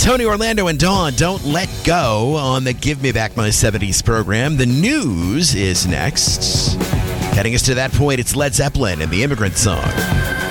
Tony Orlando and Dawn, Don't Let Go on the Give Me Back My 70s program. The news is next. Heading us to that point, it's Led Zeppelin and the Immigrant Song.